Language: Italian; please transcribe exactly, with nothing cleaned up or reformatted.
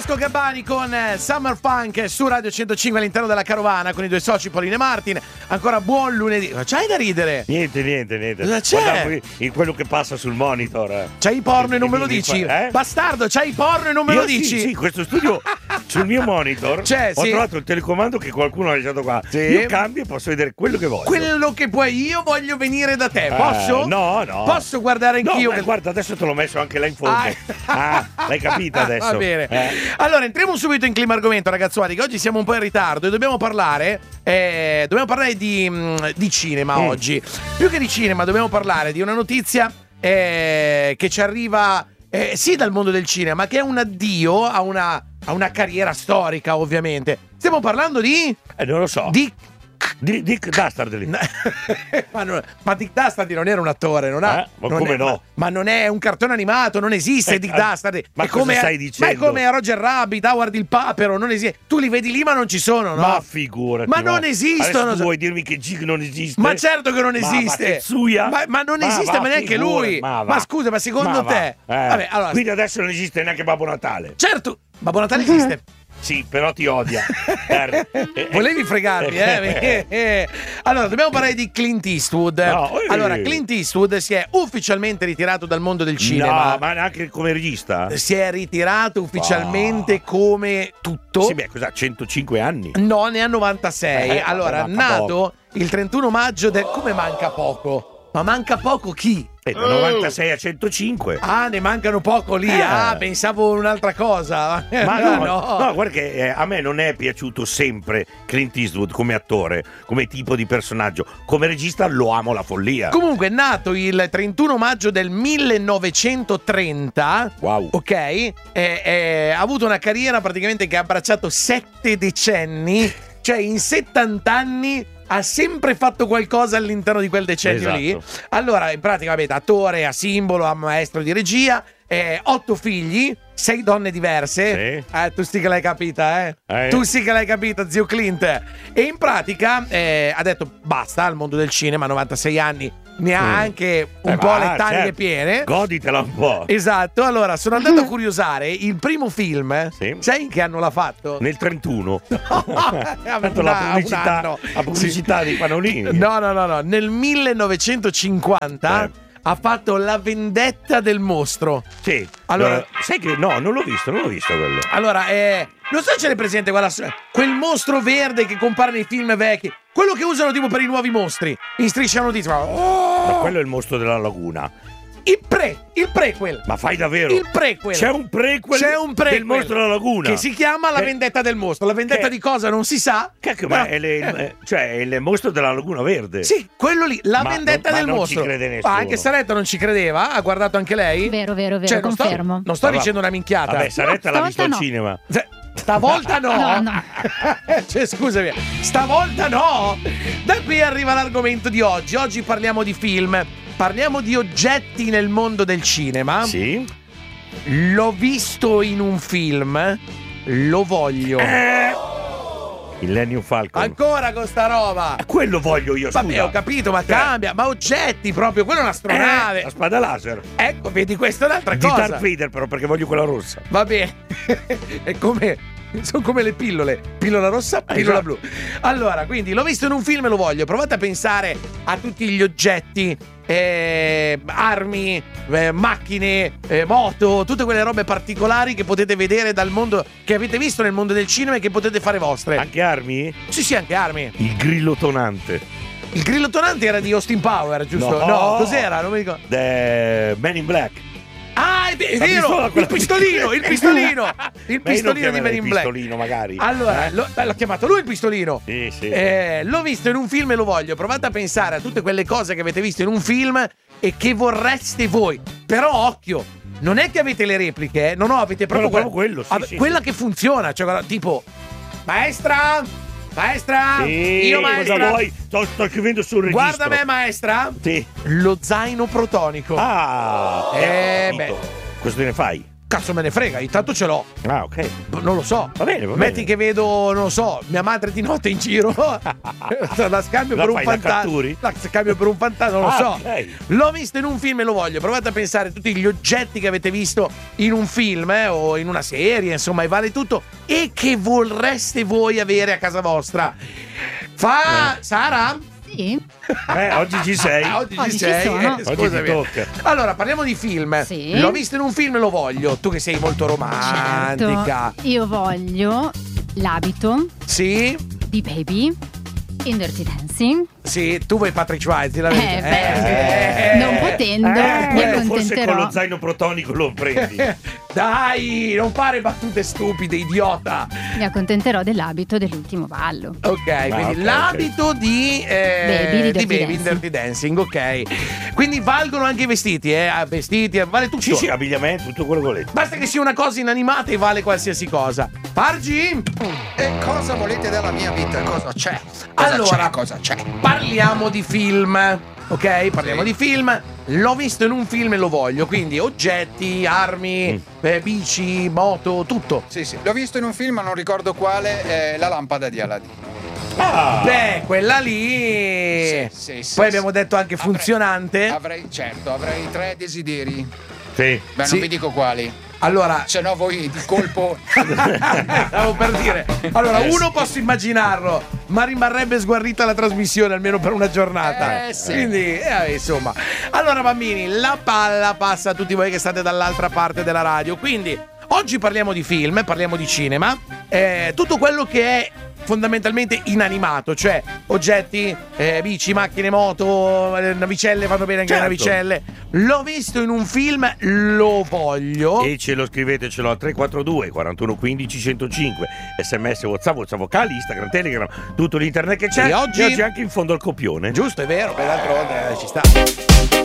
Francesco Gabbani con Summer Funk su Radio centocinque all'interno della carovana con i due soci Paolino e Martin. Ancora buon lunedì. Ma c'hai da ridere? Niente, niente, niente. Cosa c'è? Guarda qui, in quello che passa sul monitor. eh. C'hai i porno e non me lo Mi- mi dici? fa- eh? Bastardo, c'hai i porno e non me Io lo sì, dici? Sì, questo studio sul mio monitor C'è, ho sì. trovato il telecomando che qualcuno ha lasciato qua. Sì. Io cambio e posso vedere quello che voglio. Quello che puoi, io voglio venire da te. Posso? Eh, no, no. Posso guardare No, anch'io? ma guarda, adesso te l'ho messo anche là in fondo. Ah. Ah, l'hai capita adesso? Va bene. Eh. Allora, entriamo subito in clima argomento, ragazzuoli, che oggi siamo un po' in ritardo e dobbiamo parlare eh, dobbiamo parlare di, mh, di cinema Mm. oggi. Più che di cinema dobbiamo parlare di una notizia eh, che ci arriva eh, sì dal mondo del cinema, che è un addio a una, a una carriera storica, ovviamente. Stiamo parlando di... Eh, non lo so. di Di- Dick Dastardly. ma, non, ma Dick Dastardly non era un attore, non ha. Eh? Ma non come è- no? Ma, ma non è un cartone animato, non esiste Eh, Dick eh, Dastardly. ma è cosa come, stai Ma dicendo? è come Roger Rabbit, Howard il Papero, non esiste. Tu li vedi lì, ma non ci sono, no? Ma figurati. Ma non esistono. Adesso tu vuoi dirmi che Gig non esiste? Ma certo che non Ma- esiste. Ma, Tetsuya? ma, ma non Ma esiste, va, ma neanche figurati, lui. Ma, Ma, va. scusa, ma secondo Ma va. te? Eh. Vabbè, allora. Quindi adesso non esiste neanche Babbo Natale. Certo, Babbo Natale esiste. Sì, però ti odia. Eh, eh, Volevi fregarmi, eh? Eh. Allora, dobbiamo parlare di Clint Eastwood. No, eh. Allora, Clint Eastwood si è ufficialmente ritirato dal mondo del cinema. No, ma anche come regista? Si è ritirato ufficialmente Oh. come tutto. Sì, beh, cos'ha? centocinque anni? No, ne ha novantasei. Eh, allora, vabbè, manca nato poco. il trentuno maggio del... Come manca poco? Ma manca poco chi? Eh, da novantasei a centocinque. Ah, ne mancano poco lì. Eh. Ah, pensavo un'altra cosa. Ma no, no. no, guarda che eh, a me non è piaciuto sempre Clint Eastwood come attore, come tipo di personaggio. Come regista lo amo la follia. Comunque, è nato il trentuno maggio del millenovecentotrenta. Wow. Ok? E, e, ha avuto una carriera praticamente che ha abbracciato sette decenni. Cioè, in settanta anni ha sempre fatto qualcosa all'interno di quel decennio Esatto. lì. Allora, in pratica, vabbè, da attore a simbolo, a maestro di regia, eh, otto figli, sei donne diverse. Sì. Eh, tu sì che l'hai capita, eh? Eh. Tu sì che l'hai capita, zio Clint. E in pratica eh, ha detto basta al mondo del cinema, novantasei anni, ne ha Mm. anche un Eh, po' va, le taglie certo. piene. Goditela un po'. Esatto, allora sono andato a curiosare il primo film. Sì. Sai in che anno l'ha fatto? Nel trentuno. Vabbè, Tanto la un pubblicità, anno. la pubblicità di Panolini. No, no, no, no. Nel millenovecentocinquanta Eh. ha fatto La vendetta del mostro. Sì. Allora- Eh, sai che no, non l'ho visto, non l'ho visto quello. Allora, eh, non so se ce l'hai presente, guarda, quel mostro verde che compare nei film vecchi, quello che usano tipo per i nuovi mostri, in Striscia la Notizia. Oh! Ma quello è il mostro della laguna. Il pre, il prequel. Ma fai davvero? Il prequel. C'è un prequel, C'è un prequel del mostro della laguna. che si chiama La Che- vendetta del mostro. La vendetta che- di cosa non si sa. Cacchio, Però- ma è, le- eh, cioè, è il mostro della laguna verde. Sì, quello lì, La Ma vendetta non- ma del non mostro. ci crede nessuno. Ma anche Saretta non ci credeva, ha guardato anche lei. Vero, vero, vero, Cioè, non sto, confermo. non sto Vabbè. dicendo una minchiata. Vabbè, Saretta No, l'ha visto al stavolta no. cinema. Se- Stavolta no. No, no. Cioè, scusami, stavolta no. Da qui arriva l'argomento di oggi. Oggi parliamo di film, parliamo di oggetti nel mondo del cinema. Sì. L'ho visto in un film, lo voglio. Eh, Millennium Falcon. Ancora con sta roba. Quello voglio io, scusa. Vabbè, ho capito, ma Cioè, cambia. Ma oggetti proprio, quella è eh, un'astronave. la spada laser. Ecco, vedi, questa è un'altra Di cosa. Darth Vader però, perché voglio quella rossa. Va bene. È come... Sono come le pillole. Pillola rossa, pillola Esatto. blu. Allora, quindi l'ho visto in un film e lo voglio. Provate a pensare a tutti gli oggetti, eh, armi, eh, macchine, eh, moto, tutte quelle robe particolari che potete vedere dal mondo, che avete visto nel mondo del cinema e che potete fare vostre. Anche armi? Sì, sì, anche armi. Il grillo tonante. Il grillo tonante era di Austin Power, giusto? No, cos'era? Non mi ricordo. The Man in Black. Ah, è, è La vero! pistola, Il quella- pistolino, il pistolino! Il Ma io non pistolino di chiamerei Men in Black. pistolino, magari. Allora, Eh? lo- beh, l'ho chiamato lui il pistolino. Sì, sì. Eh, l'ho visto in un film e lo voglio. Provate a pensare a tutte quelle cose che avete visto in un film e che vorreste voi. Però occhio, non è che avete le repliche, eh? No, no, avete proprio, No, no, quella, proprio quello, sì, sì, quella sì. che funziona. Cioè, guarda, tipo, maestra, maestra, Sì, io cosa maestra. vuoi? Sto, sto scrivendo sul registro. Guarda me, maestra. Sì. Lo zaino protonico. Ah, Eh, ho capito. beh. Cosa te ne fai? cazzo me ne frega, intanto ce l'ho. Ah, ok. Non lo so. Va bene, va Metti bene. che vedo, non lo so, mia madre di notte in giro. La scambio La per un fai, la fantasma. catturi? La scambio per un fantasma, non lo Ah, so. ok. L'ho visto in un film e lo voglio. Provate a pensare a tutti gli oggetti che avete visto in un film eh, o in una serie, insomma, e vale tutto. E che vorreste voi avere a casa vostra. Fa Eh. Sara? Sì. Eh, oggi ci sei. Oggi, Oggi ci ci sei. sono. eh, Oggi scusami. ti tocca. Allora, parliamo di film. Sì. L'ho visto in un film e lo voglio. Tu che sei molto romantica. Certo, io voglio l'abito Sì? di Baby in Dirty Dancing. Sì, tu vuoi Patrick Swayze, la verità. Eh, beh, Eh, non potendo, eh, mi Quello forse con accontenterò. lo zaino protonico lo prendi. Dai, non fare battute stupide, idiota. Mi accontenterò dell'abito dell'ultimo ballo. Ok, quindi ok, l'abito di, eh, Baby di Dirty Baby in Dancing. Dirty Dancing, ok. Quindi valgono anche i vestiti, eh? ah, Vestiti, eh, vale tutto. Sì, sì, abbigliamento, tutto quello che volete. Basta che sia una cosa inanimata e vale qualsiasi cosa. Pargi? E cosa volete dalla mia vita? Cosa c'è? Cosa Allora, c'è? Cosa c'è? Parliamo di film, ok? Parliamo Sì. di film. L'ho visto in un film e lo voglio, quindi oggetti, armi, Mm. eh, bici, moto, tutto. Sì, sì, l'ho visto in un film, ma non ricordo quale, è La lampada di Aladino. Ah, Beh, quella lì. Sì, sì, sì, Poi sì. abbiamo detto anche Avrei- funzionante. Avrei, certo, avrei tre desideri. sì. Beh, Sì. non vi dico quali. Allora, Se no voi di colpo. stavo per dire. Allora, Eh, uno sì. posso immaginarlo, ma rimarrebbe sguarrita la trasmissione almeno per una giornata. Eh, sì. Quindi, eh, insomma. Allora, bambini, la palla passa a tutti voi che state dall'altra parte della radio. Quindi, oggi parliamo di film, parliamo di cinema, eh, tutto quello che è fondamentalmente inanimato, cioè oggetti, eh, bici, macchine, moto, eh, navicelle, vanno bene anche le Certo. navicelle. L'ho visto in un film, lo voglio. E ce lo scrivetecelo al tre quattro due quarantuno quindici centocinque. Sms, WhatsApp, voce vocale, Instagram, Telegram, tutto l'internet che c'è. E oggi- E oggi anche in fondo al copione. Giusto, è vero, per d'altronde eh, ci sta.